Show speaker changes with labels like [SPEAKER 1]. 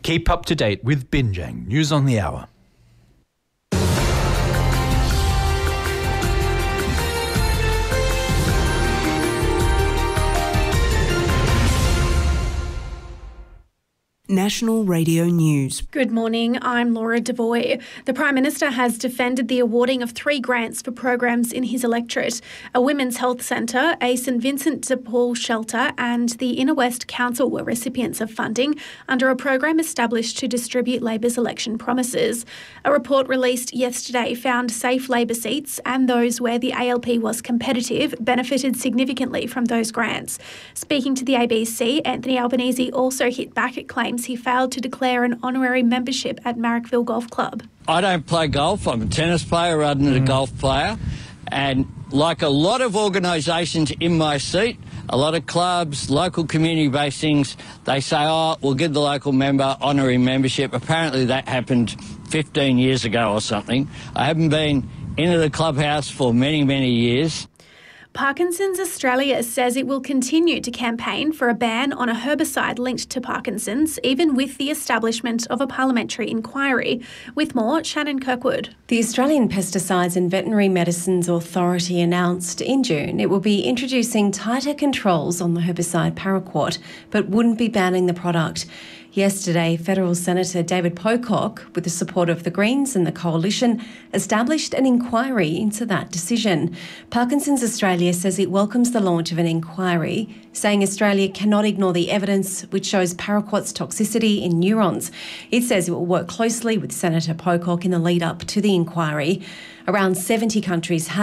[SPEAKER 1] Keep up to date with Binjang News on the Hour.
[SPEAKER 2] National Radio News.
[SPEAKER 3] Good morning, I'm Laura Devoy. The Prime Minister has defended the awarding of 3 grants for programs in his electorate. A women's health centre, a St Vincent de Paul shelter and the Inner West Council were recipients of funding under a program established to distribute Labor's election promises. A report released yesterday found safe Labor seats and those where the ALP was competitive benefited significantly from those grants. Speaking to the ABC, Anthony Albanese also hit back at claims he failed to declare an honorary membership at Marrickville Golf Club.
[SPEAKER 4] I don't play golf. I'm a tennis player rather than a golf player. And like a lot of organisations in my seat, a lot of clubs, local community-based things, they say, oh, we'll give the local member honorary membership. Apparently that happened 15 years ago or something. I haven't been into the clubhouse for many, many years.
[SPEAKER 3] Parkinson's Australia says it will continue to campaign for a ban on a herbicide linked to Parkinson's, even with the establishment of a parliamentary inquiry. With more, Shannon Kirkwood.
[SPEAKER 5] The Australian Pesticides and Veterinary Medicines Authority announced in June it will be introducing tighter controls on the herbicide paraquat, but wouldn't be banning the product. Yesterday, Federal Senator David Pocock, with the support of the Greens and the Coalition, established an inquiry into that decision. Parkinson's Australia says it welcomes the launch of an inquiry, saying Australia cannot ignore the evidence which shows paraquat's toxicity in neurons. It says it will work closely with Senator Pocock in the lead-up to the inquiry. Around 70 countries have